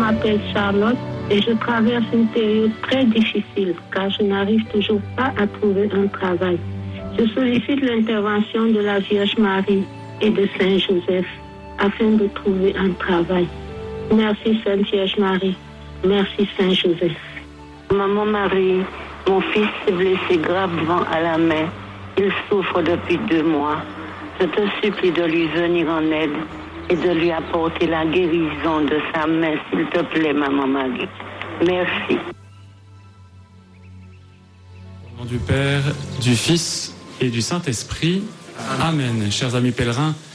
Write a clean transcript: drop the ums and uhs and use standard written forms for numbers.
m'appelle Charlotte et je traverse une période très difficile car je n'arrive toujours pas à trouver un travail. Je sollicite l'intervention de la Vierge Marie et de Saint Joseph afin de trouver un travail. Merci Sainte Vierge Marie. Merci Saint Joseph. Maman Marie, mon fils s'est blessé gravement à la main. Il souffre depuis 2 mois. Je te supplie de lui venir en aide et de lui apporter la guérison de sa main, s'il te plaît, Maman Marie. Merci. Au nom du Père, du Fils et du Saint-Esprit. Amen. Chers amis pèlerins,